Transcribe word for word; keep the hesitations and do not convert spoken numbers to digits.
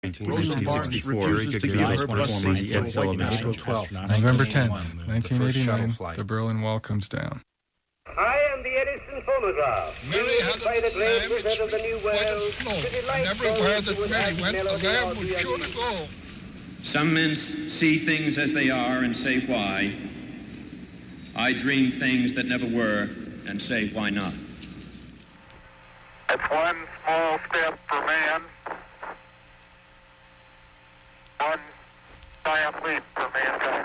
nineteen sixty-four, refuses to give up performance to Ed Sullivan. April twelfth, November tenth, nineteen eighty-nine, the, the Berlin Wall comes down. I am the Edison phonograph. Mary had by the great lamb, wizard of the New World. And everywhere that Mary went, the lamb was sure to go. Some men see things as they are and say why. I dream things that never were and say why not. It's one small step for man, one giant leap for mankind.